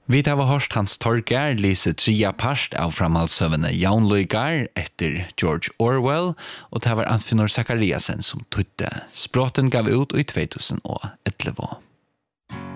Vi tar hørt Hans Torger lyse 3. part av framhaldsøvende Jaunløygar etter George Orwell, og det var Anfinor Zachariasen som tøtte. Språten gav ut i 2011.